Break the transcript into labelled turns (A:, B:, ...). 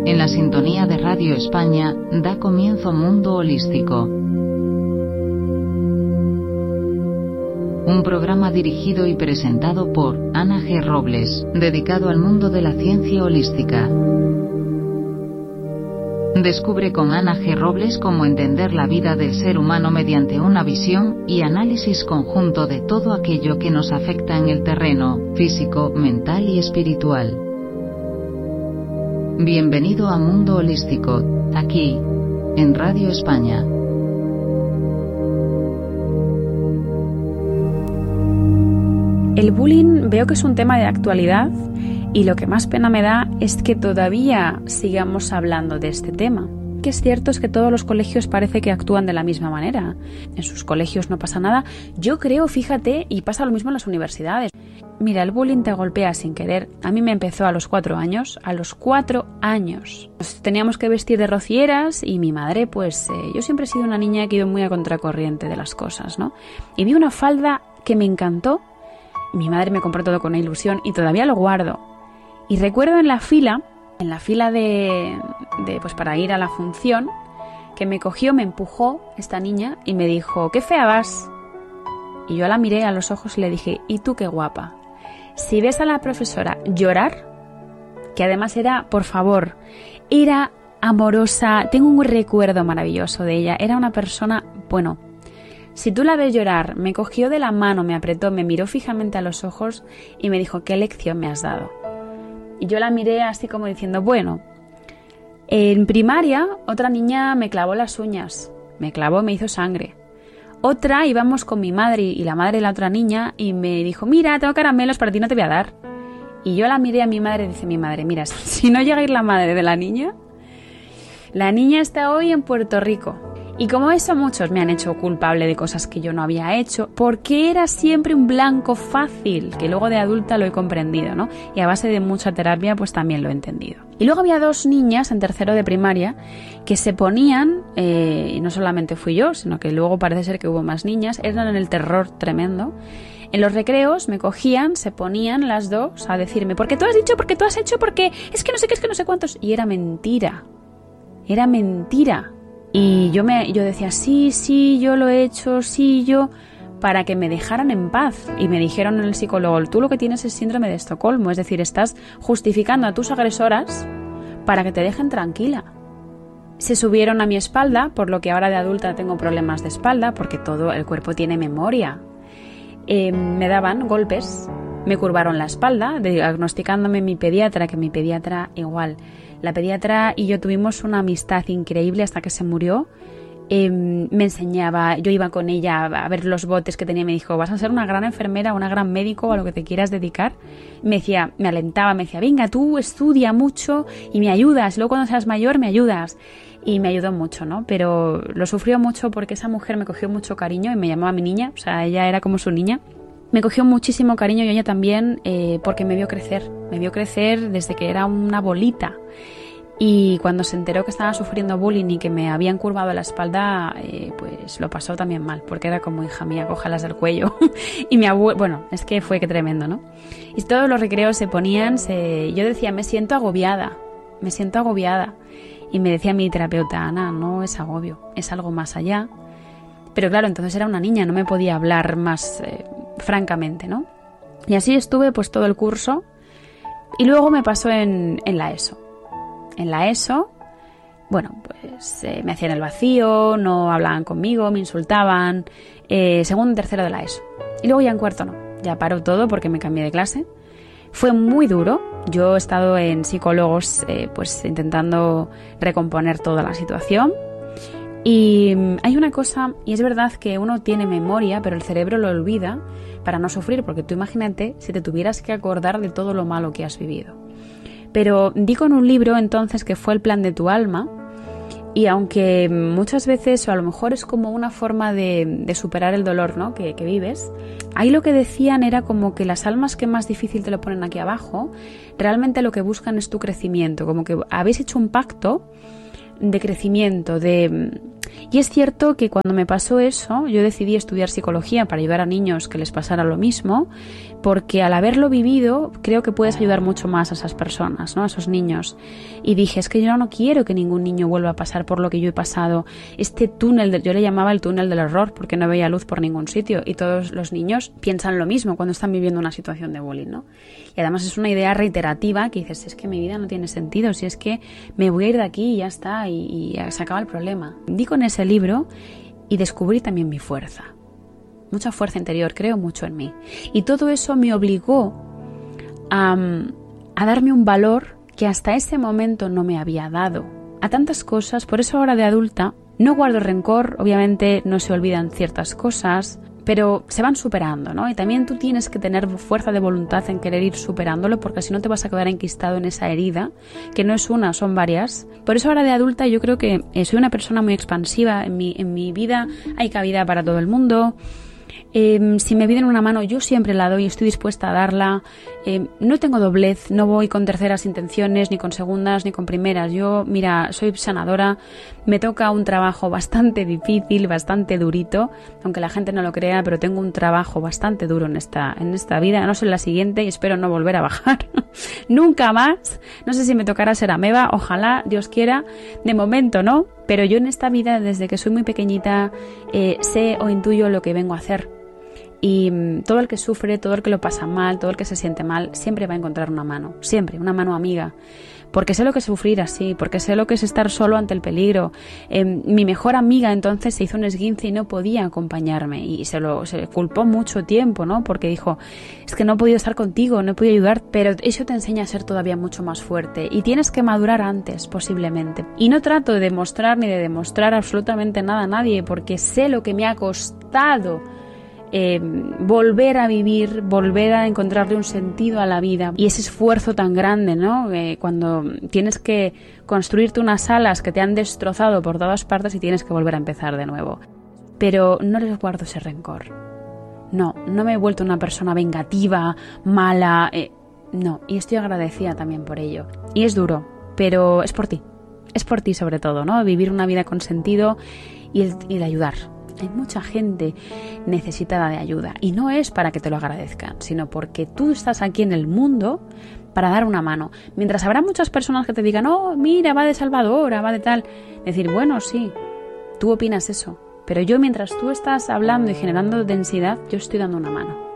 A: En la sintonía de Radio España da comienzo Mundo Holístico. Un programa dirigido y presentado por Ana G. Robles, dedicado al mundo de la ciencia holística. Descubre con Ana G. Robles cómo entender la vida del ser humano mediante una visión y análisis conjunto de todo aquello que nos afecta en el terreno físico, mental y espiritual. Bienvenido a Mundo Holístico, aquí, en Radio España.
B: El bullying veo que es un tema de actualidad y lo que más pena me da es que todavía sigamos hablando de este tema. Que es cierto es que todos los colegios parece que actúan de la misma manera. En sus colegios no pasa nada. Yo creo, fíjate, y pasa lo mismo en las universidades. Mira, el bullying te golpea sin querer. A mí me empezó a los 4 años. A los 4 años. Nos teníamos que vestir de rocieras y mi madre, pues yo siempre he sido una niña que iba muy a contracorriente de las cosas, ¿no? Y vi una falda que me encantó. Mi madre me compró todo con ilusión y todavía lo guardo. Y recuerdo en la fila de pues para ir a la función, que me cogió, me empujó esta niña y me dijo, ¡qué fea vas! Y yo la miré a los ojos y le dije, ¿y tú qué guapa? Si ves a la profesora llorar, que además era, por favor, era amorosa, tengo un recuerdo maravilloso de ella, era una persona, bueno, si tú la ves llorar, me cogió de la mano, me apretó, me miró fijamente a los ojos y me dijo, ¿qué lección me has dado? Y yo la miré así como diciendo, bueno, en primaria otra niña me clavó las uñas, me hizo sangre. Otra íbamos con mi madre y la madre de la otra niña y me dijo, mira, tengo caramelos, para ti no te voy a dar. Y yo la miré a mi madre y dice mi madre, mira, si no llega a ir la madre de la niña está hoy en Puerto Rico. Y como eso muchos me han hecho culpable de cosas que yo no había hecho, porque era siempre un blanco fácil, que luego de adulta lo he comprendido, ¿no? Y a base de mucha terapia pues también lo he entendido. Y luego había 2 niñas en tercero de primaria que se ponían, y no solamente fui yo, sino que luego parece ser que hubo más niñas, eran en el terror tremendo. En los recreos me cogían, se ponían las 2 a decirme, ¿por qué tú has dicho? ¿Por qué tú has hecho? Porque es que no sé qué, es que no sé cuántos. Y era mentira. Era mentira. Y yo decía, sí, yo lo he hecho, sí, yo, para que me dejaran en paz. Y me dijeron en el psicólogo, tú lo que tienes es síndrome de Estocolmo, es decir, estás justificando a tus agresoras para que te dejen tranquila. Se subieron a mi espalda, por lo que ahora de adulta tengo problemas de espalda, porque todo el cuerpo tiene memoria. Me daban golpes, me curvaron la espalda, diagnosticándome mi pediatra, que mi pediatra igual. La pediatra y yo tuvimos una amistad increíble hasta que se murió. Me enseñaba, yo iba con ella a ver los botes que tenía, me dijo, vas a ser una gran enfermera, una gran médico, a lo que te quieras dedicar. Me decía, me alentaba, me decía, venga, tú estudia mucho y me ayudas, luego cuando seas mayor me ayudas. Y me ayudó mucho, ¿no? Pero lo sufrió mucho porque esa mujer me cogió mucho cariño y me llamaba mi niña, o sea, ella era como su niña. Me cogió muchísimo cariño y ella también porque me vio crecer desde que era una bolita. Y cuando se enteró que estaba sufriendo bullying y que me habían curvado la espalda, pues lo pasó también mal, porque era como, hija mía, cójalas del cuello. Y mi abuelo, bueno, es que fue que tremendo, ¿no? Y todos los recreos se ponían, yo decía, me siento agobiada. Y me decía mi terapeuta, Ana, no es agobio, es algo más allá. Pero claro, entonces era una niña, no me podía hablar más francamente, ¿no? Y así estuve pues todo el curso y luego me pasó en la ESO. En la ESO, bueno, pues me hacían el vacío, no hablaban conmigo, me insultaban, segundo y tercero de la ESO. Y luego ya en cuarto no, ya paró todo porque me cambié de clase. Fue muy duro, yo he estado en psicólogos pues intentando recomponer toda la situación. Y hay una cosa, y es verdad que uno tiene memoria, pero el cerebro lo olvida para no sufrir, porque tú imagínate si te tuvieras que acordar de todo lo malo que has vivido. Pero di con un libro entonces que fue El plan de tu alma, y aunque muchas veces, o a lo mejor es como una forma de superar el dolor, ¿no? que vives, ahí lo que decían era como que las almas que más difícil te lo ponen aquí abajo, realmente lo que buscan es tu crecimiento, como que habéis hecho un pacto de crecimiento, de Y es cierto que cuando me pasó eso, yo decidí estudiar psicología para ayudar a niños que les pasara lo mismo, porque al haberlo vivido creo que puedes ayudar mucho más a esas personas, ¿no? A esos niños. Y dije, es que yo no quiero que ningún niño vuelva a pasar por lo que yo he pasado. Este túnel, yo le llamaba el túnel del error porque no veía luz por ningún sitio, y todos los niños piensan lo mismo cuando están viviendo una situación de bullying, ¿no? Y además es una idea reiterativa que dices, es que mi vida no tiene sentido, si es que me voy a ir de aquí y ya está, y se acaba el problema. Di con ese libro y descubrí también mi fuerza. Mucha fuerza interior, creo mucho en mí. Y todo eso me obligó a darme un valor que hasta ese momento no me había dado. A tantas cosas, por eso ahora de adulta no guardo rencor, obviamente no se olvidan ciertas cosas, pero se van superando, ¿no? Y también tú tienes que tener fuerza de voluntad en querer ir superándolo, porque si no te vas a quedar enquistado en esa herida, que no es una, son varias. Por eso ahora de adulta yo creo que soy una persona muy expansiva. En mi vida hay cabida para todo el mundo. Si me piden una mano, yo siempre la doy, estoy dispuesta a darla. No tengo doblez, no voy con terceras intenciones, ni con segundas, ni con primeras. Yo, mira, soy sanadora, me toca un trabajo bastante difícil, bastante durito, aunque la gente no lo crea, pero tengo un trabajo bastante duro en esta vida, no sé en la siguiente, y espero no volver a bajar. Nunca más. No sé si me tocará ser ameba, ojalá, Dios quiera. De momento no, pero yo en esta vida, desde que soy muy pequeñita, sé o intuyo lo que vengo a hacer. Y todo el que sufre, todo el que lo pasa mal, todo el que se siente mal, siempre va a encontrar una mano, siempre, una mano amiga. Porque sé lo que es sufrir así, porque sé lo que es estar solo ante el peligro. Mi mejor amiga entonces se hizo un esguince y no podía acompañarme, y se culpó mucho tiempo, ¿no? Porque dijo, es que no he podido estar contigo, no he podido ayudar, pero eso te enseña a ser todavía mucho más fuerte, y tienes que madurar antes, posiblemente. Y no trato de demostrar ni de demostrar absolutamente nada a nadie, porque sé lo que me ha costado volver a vivir, volver a encontrarle un sentido a la vida, y ese esfuerzo tan grande, ¿no? Cuando tienes que construirte unas alas que te han destrozado por todas partes y tienes que volver a empezar de nuevo. Pero no les guardo ese rencor. No me he vuelto una persona vengativa, mala, no, y estoy agradecida también por ello. Y es duro, pero es por ti sobre todo, ¿no? Vivir una vida con sentido y de ayudar. Hay mucha gente necesitada de ayuda, y no es para que te lo agradezcan, sino porque tú estás aquí en el mundo para dar una mano. Mientras habrá muchas personas que te digan, oh, mira, va de salvadora, va de tal. Decir, bueno, sí, tú opinas eso, pero yo mientras tú estás hablando y generando densidad, yo estoy dando una mano.